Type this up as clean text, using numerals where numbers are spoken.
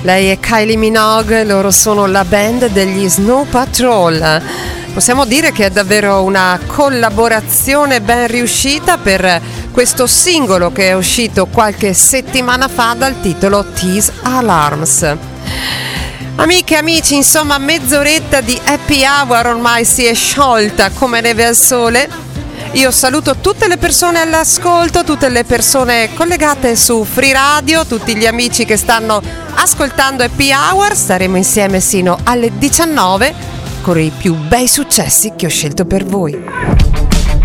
Lei è Kylie Minogue, loro sono la band degli Snow Patrol. Possiamo dire che è davvero una collaborazione ben riuscita per questo singolo che è uscito qualche settimana fa dal titolo These Alarms. Amiche e amici, insomma, mezz'oretta di happy hour ormai si è sciolta come neve al sole. Io saluto tutte le persone all'ascolto, tutte le persone collegate su Free Radio, tutti gli amici che stanno ascoltando Happy Hour. Staremo insieme sino alle 19 con i più bei successi che ho scelto per voi.